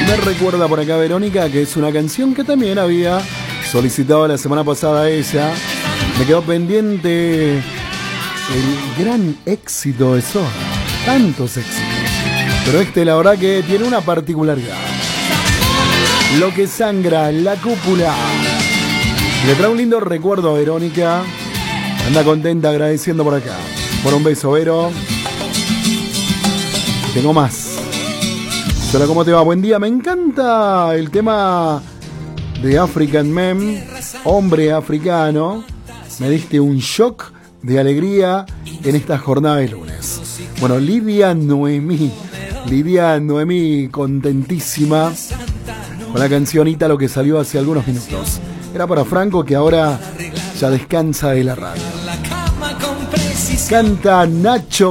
Me recuerda por acá Verónica que es una canción que también había solicitado la semana pasada ella. Me quedó pendiente el gran éxito de Soda. Tantos éxitos. Pero la verdad que tiene una particularidad. Lo que sangra, la cúpula. Le trae un lindo recuerdo a Verónica. Anda contenta agradeciendo por acá. Por un beso, Vero. Tengo más. Hola, ¿cómo te va? Buen día. Me encanta el tema de African Man, hombre africano. Me diste un shock de alegría en esta jornada de lunes. Bueno, Lidia Noemí contentísima con la cancionita, lo que salió hace algunos minutos. Era para Franco, que ahora ya descansa de la radio. Canta Nacho